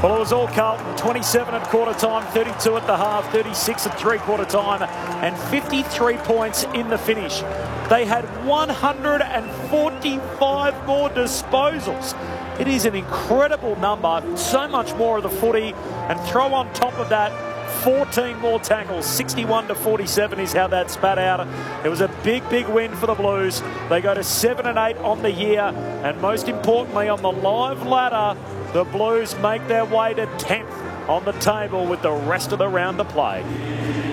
Well, it was all Carlton. 27 at quarter time, 32 at the half, 36 at three-quarter time, and 53 points in the finish. They had 145 more disposals. It is an incredible number. So much more of the footy, and throw on top of that 14 more tackles. 61-47 is how that spat out. It was a big, big win for the Blues. They go to 7-8 on the year, and most importantly, on the live ladder, the Blues make their way to 10th on the table with the rest of the round to play.